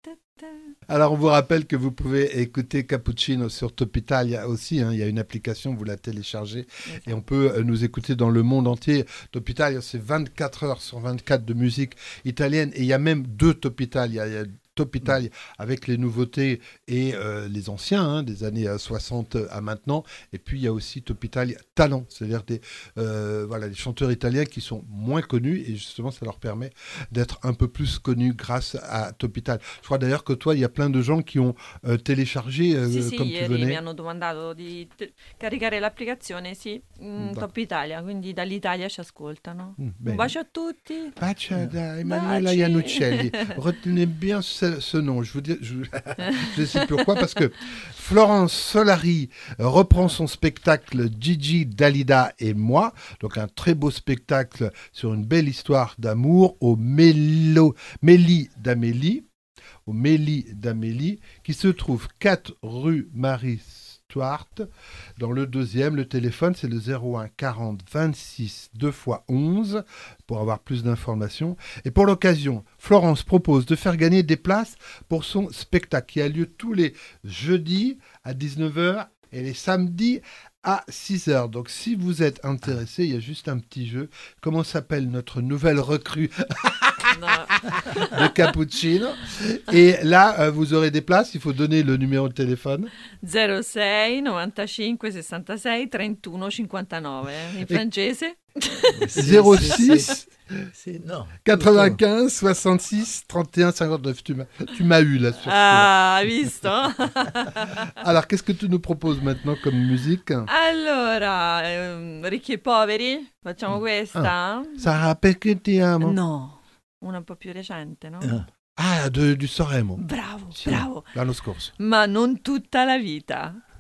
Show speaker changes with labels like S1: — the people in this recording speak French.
S1: Alors, on vous rappelle que vous pouvez écouter Cappuccino sur Top Italia aussi. Il y a une application, vous la téléchargez et on peut nous écouter dans le monde entier. Top Italia, c'est 24 heures sur 24 de musique italienne. Et il y a même deux Top Italia. Il y a Top Italia avec les nouveautés et les anciens, des années 60 à maintenant. Et puis, il y a aussi Top Italia Talent, c'est-à-dire des chanteurs italiens qui sont moins connus. Et justement, ça leur permet d'être un peu plus connus grâce à Top Italia. Je crois d'ailleurs que toi, il y a plein de gens qui ont téléchargé comme tu venais.
S2: Ieri mi hanno domandato di caricare l'applicazione, Top Italia, quindi dall'Italia ci ascoltano. Un
S1: Bene.
S2: bacio a tutti.
S1: Bacia da Emanuela
S2: Baci.
S1: Iannuccelli. Retenez bien ce nom. Je ne sais pourquoi, parce que Florence Solari reprend son spectacle Gigi, Dalida et moi. Donc un très beau spectacle sur une belle histoire d'amour au Méli d'Amélie, qui se trouve 4 rue Marie Stuart. Dans le deuxième, le téléphone, c'est le 01 40 26 2 x 11 pour avoir plus d'informations. Et pour l'occasion, Florence propose de faire gagner des places pour son spectacle qui a lieu tous les jeudis à 19h et les samedis à 6h. Donc si vous êtes intéressé, il y a juste un petit jeu. Comment s'appelle notre nouvelle recrue de Cappuccino? Et là, vous aurez des places. Il faut donner le numéro de téléphone.
S2: 06 95 66 31 59. In francese?
S1: 06
S3: Non.
S1: 95 66 31 59. Tu m'as eu là sur
S2: Ah, hai visto?
S1: Alors, qu'est-ce que tu nous proposes maintenant comme musique?
S2: Allora, Ricchi e poveri, facciamo questa?
S1: Sarà perché ti amo?
S2: No, una un po' più recente, no?
S1: Du Sanremo.
S2: Bravo,
S1: Sì,
S2: bravo.
S1: l'anno scorso.
S2: Ma non tutta la vita.